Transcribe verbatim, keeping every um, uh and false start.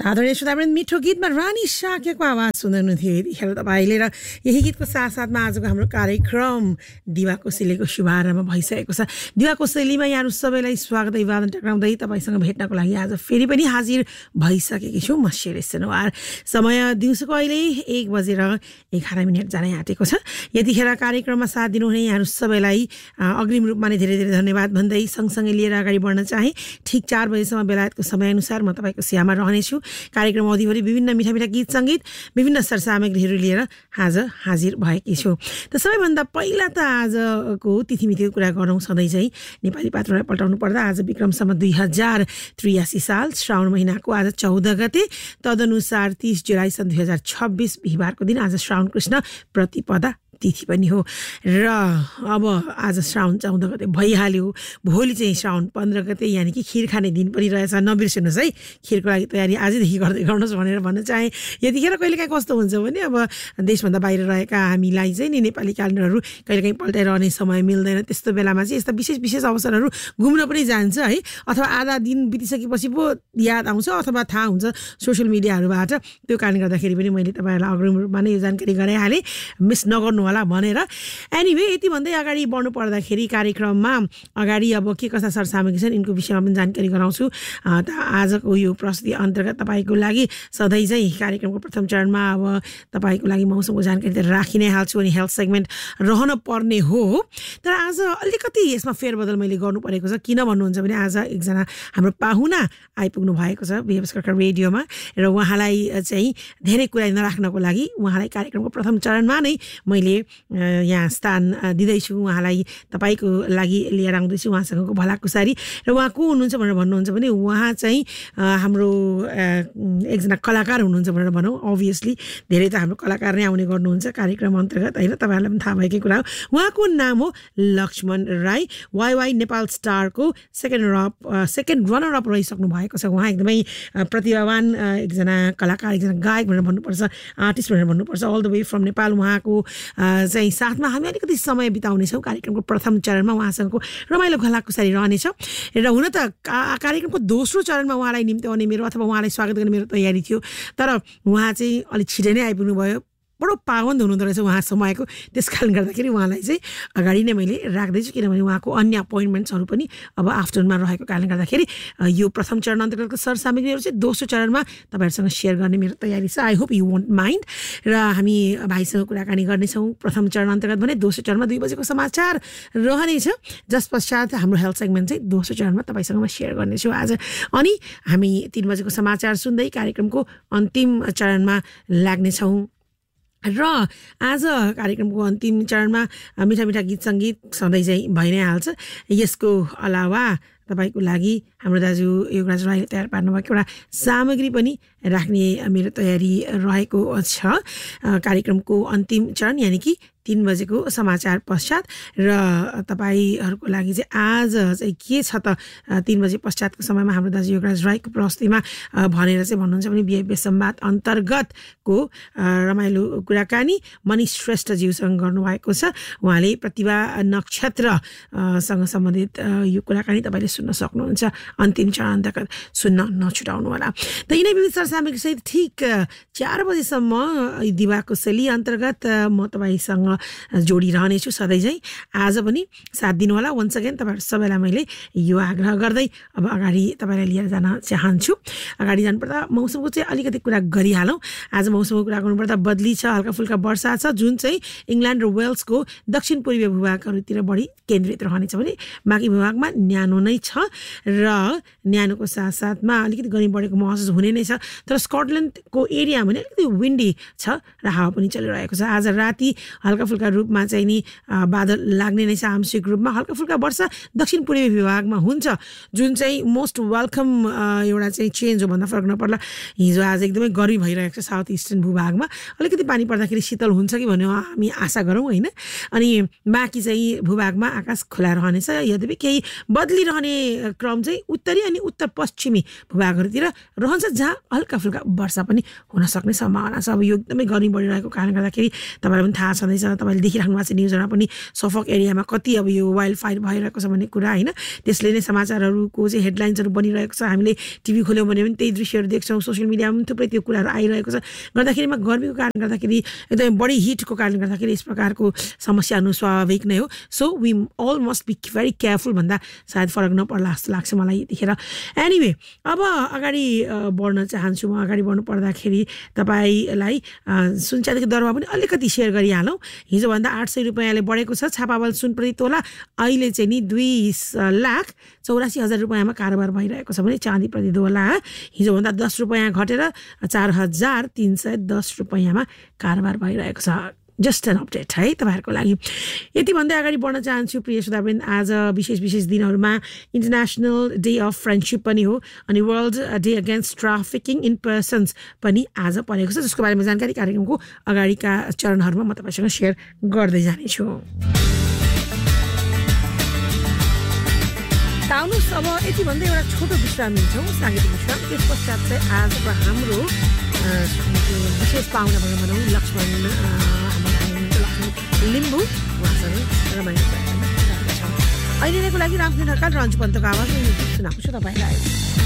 आदरणीय श्रोतावृन्द, मिठो गीतमा रानी शाक्यको आवाज सुन्नुहुन्थ्यो यतिखेर तपाईँले। र यही गीतको साथसाथमा आजको हाम्रो कार्यक्रम दिवा कोसेलीको शुभारम्भ भइसकेको छ। दिवा कोसेलीमा यहाँहरू सबैलाई स्वागत अभिवादन टक्राउँदै तपाईँसँग भेट्नको लागि आज फेरि पनि हाजिर भइसकेकी छु म शिरिष सुनुवार। समय दिउँसोको अहिले एक बजेर एघार मिनट जान आँटेको छ। यतिखेर कार्यक्रममा साथ दिनुहुने यहाँहरू सबैलाई अग्रिम रूपमा नै धेरै धेरै धन्यवाद भन्दै सँगसँगै लिएर अगाडि बढ्न चाहे। ठिक चार बजेसम्म बेलायतको समयअनुसार म तपाईँको सेवामा रहनेछु। कार्यक्रम अवधिभरि विभिन्न मिठा मिठा गीत सङ्गीत विभिन्न सरसामग्रीहरू लिएर आज हाजिर भएकी छु। त सबैभन्दा पहिला त आजको तिथिमितिको कुरा गरौँ। सधैँ चाहिँ नेपाली पात्रलाई पल्टाउनु पर्दा आज विक्रमसम्म दुई हजार त्रियासी साल श्रावण महिनाको आज चौध गते, तदनुसार तीस जुलाई सन् दुई हजार छब्बिस बिहिबारको दिन आज श्रावण कृष्ण प्रतिपदा तिथि पनि हो। र अब आज श्रावण चौध गते भइहाल्यो। भोलि चाहिँ श्रावण पन्ध्र गते यानि कि खिर खाने दिन पनि रहेछ। नबिर्सिनुहोस् है, खिरको लागि तयारी आजदेखि गर्दै गर्नुहोस् भनेर भन्न चाहे। यतिखेर कहिलेकाहीँ कस्तो हुन्छ भने अब देशभन्दा बाहिर रहेका हामीलाई चाहिँ नि नेपाली क्यालेन्डरहरू कहिलेकाहीँ पल्टाइरहने समय मिल्दैन। त्यस्तो बेलामा चाहिँ यस्ता विशेष विशेष अवसरहरू घुम्न पनि जान्छ है, अथवा आधा दिन बितिसकेपछि पो याद आउँछ अथवा थाहा हुन्छ सोसियल मिडियाहरूबाट। त्यो कारणले गर्दाखेरि पनि मैले तपाईँहरूलाई अग्रिम रूपमा नै यो जानकारी गराइहालेँ, मिस नगर्नु होला भनेर। एनिवे यति भन्दै अगाडि बढ्नु पर्दाखेरि कार्यक्रममा अगाडि अब के कस्ता सरसामग्री छन् यिनको विषयमा पनि जानकारी गराउँछु। त आजको यो प्रस्तुति अन्तर्गत तपाईँको लागि सधैँ चाहिँ कार्यक्रमको प्रथम चरणमा अब तपाईँको लागि मौसमको जानकारी त राखि नै हाल्छु अनि हेल्थ सेगमेन्ट रहन पर्ने हो। तर आज अलिकति यसमा फेरबदल मैले गर्नु परेको छ। किन भन्नुहुन्छ भने आज एकजना हाम्रो पाहुना आइपुग्नु भएको छ बिहेब्स कर्कर रेडियोमा, र उहाँलाई चाहिँ धेरै कुरा नराख्नको लागि उहाँलाई कार्यक्रमको प्रथम चरणमा नै मैले यहाँ स्थान दिँदैछु। उहाँलाई तपाईँको लागि लिएर आउँदैछु, उहाँसँगको भलाकुसारी। र उहाँ को हुनुहुन्छ भनेर भन्नुहुन्छ भने उहाँ चाहिँ हाम्रो एकजना कलाकार हुनुहुन्छ भनेर भनौँ। अभियसली धेरै त हाम्रो कलाकार नै आउने गर्नुहुन्छ कार्यक्रम अन्तर्गत होइन, तपाईँहरूलाई पनि थाहा भएकै कुरा हो। उहाँको नाम हो लक्ष्मण राई। वाइवाई नेपाल स्टारको सेकेन्ड रप सेकेन्ड रनर अप रहिसक्नु भएको छ। उहाँ एकदमै प्रतिभावान एकजना कलाकार, एकजना गायक भनेर भन्नुपर्छ, आर्टिस्ट भनेर भन्नुपर्छ, all the way from Nepal. उहाँको चाहिँ साथमा हामी अलिकति समय बिताउनेछौँ कार्यक्रमको प्रथम चरणमा। उहाँसँगको रमाइलो भलाकुसारी रहनेछ। र हुन त कार्यक्रमको दोस्रो चरणमा उहाँलाई निम्त्याउने मेरो अथवा उहाँलाई स्वागत गर्ने मेरो तयारी थियो, तर उहाँ चाहिँ अलिक छिटै नै आइपुग्नु भयो। बडो पाबन्द हुनुहुँदो रहेछ उहाँ समयको, त्यस कारणले गर्दाखेरि उहाँलाई चाहिँ अगाडि नै मैले राख्दैछु, किनभने उहाँको अन्य अपोइन्टमेन्ट्सहरू पनि अब आफ्टरनुनमा रहेको कारणले गर्दाखेरि यो प्रथम चरण अन्तर्गतको सरसामग्रीहरू चाहिँ दोस्रो चरणमा तपाईँहरूसँग सेयर गर्ने मेरो तयारी छ। I hope you won't mind. र हामी भाइसँग कुराकानी गर्नेछौँ प्रथम चरण अन्तर्गत भने। दोस्रो चरणमा दुई बजेको समाचार रहनेछ, जस पश्चात हाम्रो हेल्थ सेगमेन्ट चाहिँ दोस्रो चरणमा तपाईँसँग म सेयर गर्नेछु आज। अनि हामी तिन बजेको समाचार सुन्दै कार्यक्रमको अन्तिम चरणमा लाग्नेछौँ। र आज कार्यक्रमको अन्तिम चरणमा मिठा मिठा गीत सङ्गीत सधैँ चाहिँ भइ नै हाल्छ। यसको अलावा तपाईँको लागि हाम्रो दाजु योगराज राईले तयार पार्नु भएको एउटा सामग्री पनि राख्ने मेरो तयारी रहेको छ कार्यक्रमको अन्तिम चरण यानि कि तीन बजेको समाचार पश्चात। र तपाईँहरूको लागि चाहिँ आज चाहिँ के छ त तीन बजे पश्चातको समयमा हाम्रो दाजु योगराज राईको प्रस्तुतिमा भनेर चाहिँ भन्नुहुन्छ भने बिहेब्य संवाद अन्तर्गतको रमाइलो कुराकानी मनिष श्रेष्ठज्यूसँग गर्नुभएको छ। उहाँले प्रतिभा नक्षत्रसँग सम्बन्धित यो कुराकानी तपाईँले सुन्न सक्नुहुन्छ। अन्तिम चरण अन्तर्गत सुन्न नछुटाउनु होला। त यिनै विविध सरसामग्रीसहित ठिक चार बजेसम्म दिवा कोसेली अन्तर्गत म तपाईँसँग जोडिरहनेछु सधैँ चाहिँ। आज पनि साथ दिनु होला। वन्स अगेन तपाईँहरू सबैलाई मैले यो आग्रह गर्दै अब अगाडि तपाईँलाई लिएर जान चाहन्छु। अगाडि जानुपर्दा मौसमको चाहिँ अलिकति कुरा गरिहालौँ। आज मौसमको कुरा गर्नुपर्दा बदली छ, हल्का फुल्का वर्षा छ, जुन चाहिँ इङ्ल्यान्ड र वेल्सको दक्षिण पूर्वीय भूभागहरूतिर बढी केन्द्रित रहनेछ भने बाँकी भूभागमा न्यानो नै छ। र न्यानोको साथसाथमा अलिकति गर्मी बढेको महसुस हुने नै छ। तर स्कटल्यान्डको एरिया भने अलिकति विन्डी छ र हावा पनि चलिरहेको छ। आज राति हल्का फुल्का रूपमा चाहिँ नि बादल लाग्ने नै छ। आंशिक रूपमा हल्का फुल्का वर्षा दक्षिण पूर्वी विभागमा हुन्छ, जुन चाहिँ मोस्ट वेलकम एउटा चाहिँ चेन्ज हो भन्दा फरक नपर्ला। हिजो आज एकदमै गर्मी भइरहेको छ साउथ इस्टर्न भूभागमा। अलिकति पानी पर्दाखेरि शीतल हुन्छ कि भन्ने हामी आशा गरौँ होइन। अनि बाँकी चाहिँ भूभागमा आकाश खुला रहनेछ। यद्यपि केही बदली रहने क्रम चाहिँ उत्तरी अनि उत्तर पश्चिमी भूभागहरूतिर रहन्छ, जहाँ हल्का फुल्का वर्षा पनि हुन सक्ने सम्भावना छ। अब यो एकदमै गर्मी बढिरहेको कारणले गर्दाखेरि तपाईँलाई पनि थाहा छँदैछ तपाईँले देखिराख्नु भएको छ न्युजहरूमा पनि सफक एरियामा कति अब यो वाइल्ड फायर भइरहेको छ भन्ने कुरा होइन त्यसले नै समाचारहरूको चाहिँ हेडलाइन्सहरू बनिरहेको छ हामीले टिभी खोल्यौँ भने पनि त्यही दृश्यहरू देख्छौँ सोसियल मिडियामा पनि थुप्रै त्यो कुराहरू आइरहेको छ गर्दाखेरिमा गर्मीको कारणले गर्दाखेरि एकदमै बढी हिटको कारणले गर्दाखेरि यस प्रकारको समस्या हुनु स्वाभाविक नै हो so we all must be very careful भन्दा सायद फरक नपर्ला जस्तो लाग्छ मलाई यतिखेर एनिवे अब अगाडि बढ्न चाहन्छु म अगाडि बढ्नु पर्दाखेरि तपाईँलाई सुनचाँदीको दरमा पनि अलिकति सेयर गरिहालौँ हिजोभन्दा आठ सय रुपियाँले बढेको छ छापावल सुन प्रति तोला अहिले चाहिँ नि दुई लाख चौरासी हजार रुपियाँमा कारोबार भइरहेको छ भने चाँदी प्रति तोला हिजोभन्दा दस रुपियाँ घटेर चार हजार तिन सय दस रुपियाँमा कारोबार भइरहेको छ जस्ट एन अपडेट है तपाईँहरूको लागि यति भन्दै अगाडि बढ्न चाहन्छु प्रिय श्रोतावृन्द आज विशेष विशेष दिनहरूमा इन्टरनेसनल डे अफ फ्रेन्डसिप पनि हो अनि world day against trafficking in persons पनि आज परेको छ जसको बारेमा जानकारी कार्यक्रमको अगाडिका चरणहरूमा म तपाईँसँग सेयर गर्दै जानेछु आउनुहोस् अब यति भन्दै एउटा छोटो विश्राम लिन्छौँ साङ्गीतिक विश्राम त्यस पश्चात चाहिँ आजको हाम्रो विशेष पाहुना भनौँ लक्ष्मण लिम्बू उहाँसँग रमाइलो कुरा गर्न चाहन्छौँ अहिलेको लागि रामकृष्ण ढकाल र रन्जु पन्तको आवाजमा यो गीत सुनाएको छु तपाईँलाई